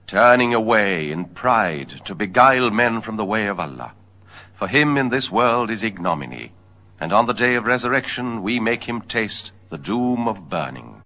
turning away in pride to beguile men from the way of Allah. For him in this world is ignominy, and on the day of resurrection we make him taste the doom of burning.